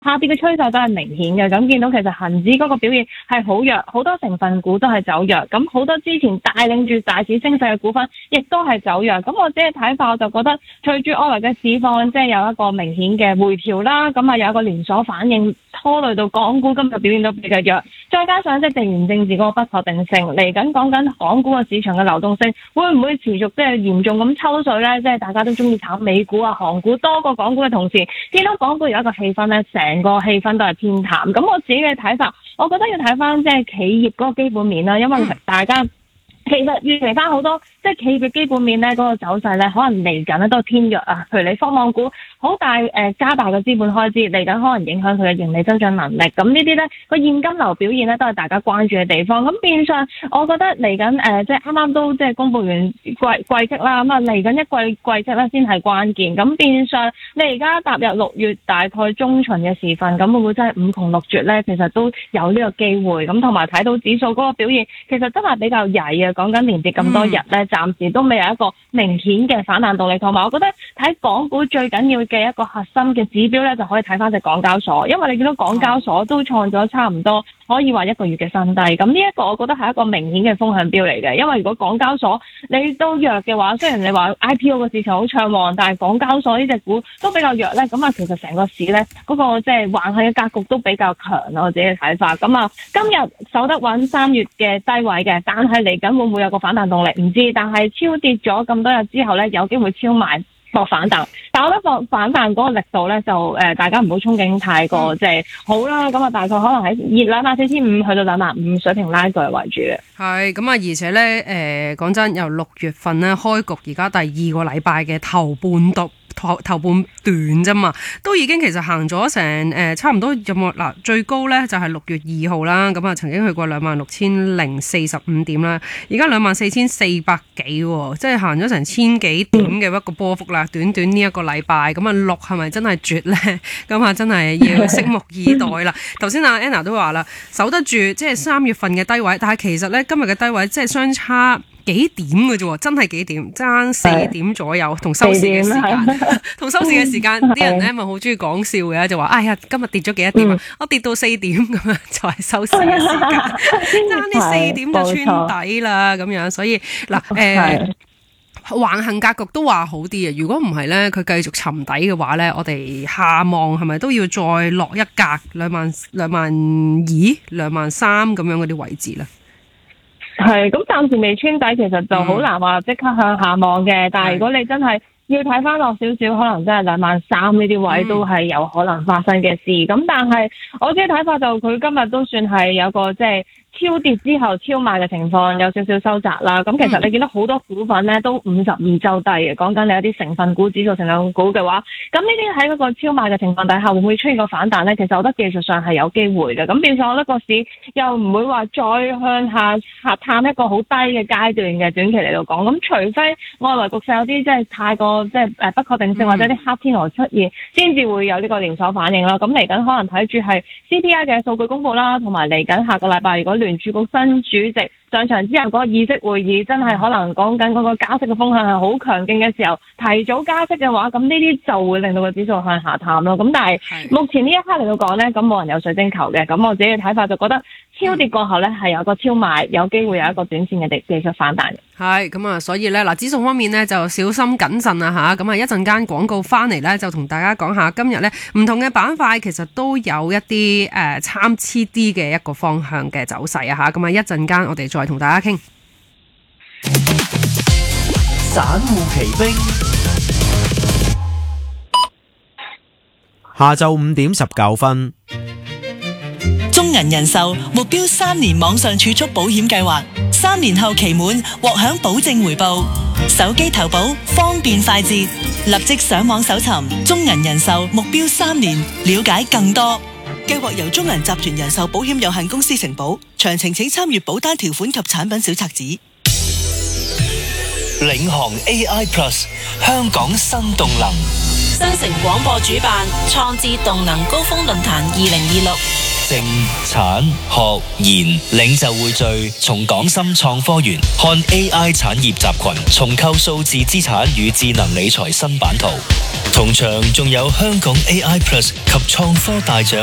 下跌嘅趨勢都係明顯嘅。咁見到其實恒指嗰個表現係好弱，好多成分股都係走弱。咁好多之前帶領住大市升勢嘅股份，亦都係走弱。咁我自己嘅睇法，我就覺得隨住外圍嘅市況，即係有一個明顯嘅回調啦。咁啊有一個連鎖反應拖累到港股今日表現都比較弱。再加上即係地緣政治嗰個不確定性，嚟緊講緊港股嘅市場嘅流動性會唔會持續即係嚴重咁抽水呢？即係大家都中意炒美股啊、韓股多過港股嘅同時，見到港股有一個氣氛呢，成個氣氛都係偏淡。咁我自己嘅睇法，我覺得要睇翻即係企業嗰個基本面啦，因為大家其實預期翻好多即係企業嘅基本面咧，嗰個走勢咧，可能嚟緊咧都係偏弱啊。譬如你科網股好大加大嘅資本開支，嚟緊可能影響佢嘅盈利增長能力。咁呢啲咧個現金流表現咧都係大家關注嘅地方。咁變相我覺得嚟緊即係啱啱都即係公佈完季績啦，咁啊嚟緊一季績咧先係關鍵。咁變相你而家踏入6月大概中旬嘅時分，咁會唔會真係五窮六絕咧？其實都有呢個機會。咁同埋睇到指數嗰個表現，其實真係比較曳啊。講緊連跌咁多日咧，暫時都未有一個明顯嘅反彈動力。同埋我覺得睇港股最緊要嘅一個核心嘅指標咧，就可以睇翻隻港交所，因為你見到港交所都創咗差唔多可以話1個月嘅新低。咁呢一個我覺得係一個明顯嘅風向標嚟嘅，因為如果港交所你都弱嘅話，雖然你話 IPO 個市場好暢旺，但係港交所呢隻股都比較弱咧，咁啊其實成個市咧嗰個即係橫行嘅格局都比較強咯，我自己嘅睇法。咁啊今日守得穩3月嘅低位嘅，但係嚟緊會唔會有個反彈動力唔知，但係超跌咗咁多日之後咧，有機會超賣搏反彈。但我覺得反彈嗰個力度咧就大家唔好憧憬太過即係好啦。咁啊大概可能喺24,500去到25,000水平拉鋸為主嘅。 係咁啊，而且咧講真，由6月份咧開局，而家第2個禮拜嘅頭半段啫嘛，都已經其實行咗成差唔多有冇嗱最高咧就係6月2號啦，咁啊曾經去過26,045點啦，而家24,400幾喎，即係行咗成千幾點嘅一個波幅啦。短短呢一個禮拜，咁啊6係咪真係絕咧？咁啊真係要拭目以待啦。頭先阿 Anna 都話啦，守得住即係3月份嘅低位，但係其實咧今日嘅低位即係相差幾點嘅啫，真係幾點，爭4點左右，同收市嘅時間，同收市嘅時間，啲人咧咪好中意講笑嘅，就話哎呀今日跌咗幾多點啊？我跌到4點咁樣，就係收市嘅時間，爭呢4點就穿底啦咁樣，所以嗱橫行格局都話好啲啊！如果唔係咧，佢繼續沉底嘅話咧，我哋下望係咪都要再落一格22,000、23,000咁樣嗰啲位置咧？ 係，咁暫時未穿底，其實就好難話即刻向下望嘅。但係如果你真係要睇翻落少少，可能真係23,000呢啲位都係有可能發生嘅事。咁但係我自己睇法就佢今日都算係有個即係超跌之後超賣嘅情況，有少少收窄啦。咁其實你見到好多股份咧都52周低嘅，講緊你有啲成分股、指數成分股嘅話，咁呢啲喺嗰個超賣嘅情況底下，會唔會出現個反彈咧？其實我覺得技術上係有機會嘅。咁變相我覺得個市又唔會話再向下探一個好低嘅階段嘅短期嚟到講。咁除非外圍局勢有啲即係太過即係不確定性或者啲黑天鵝出現，先至會有呢個連鎖反應啦。咁嚟緊可能睇住係 CPI 嘅數據公佈啦，同埋嚟緊下個禮拜如果聯儲局新主席上場之後嗰個議息會議真係可能講緊嗰個加息嘅風向係好強勁嘅時候，提早加息嘅話，咁呢啲就會令到個指數向下探咯。咁但係目前呢一刻嚟到講咧，咁冇人有水晶球嘅，咁我自己嘅睇法就覺得超跌過後咧係有個超賣，有機會有一個短線嘅技術反彈嘅。係咁啊，所以咧嗱，指數方面咧就小心謹慎啊吓。咁啊一陣間廣告翻嚟咧就同大家講下今日咧唔同嘅板塊其實都有一啲參差啲嘅一個方向嘅走勢啊吓。咁啊一陣間我哋再同大家傾。 散戶奇兵，下晝5點19分。 中銀人壽目標3年網上儲蓄保險計劃，3年後期滿獲享保證回報，手機投保方便快捷，立即上網搜尋中銀人壽目標3年，了解更多。計劃由中銀集團人壽保險有限公司承保，詳情請參閱保單條款及產品小冊子。 領航 AI Plus 香港新動能， 新城廣播主辦創智動能高峰論壇2026。 政、產、學、研領袖匯聚，從港深創科園看 AI 產業集群，重構數字資產與智能理財新版圖。同場仲有香港 AI Plus 及創科大獎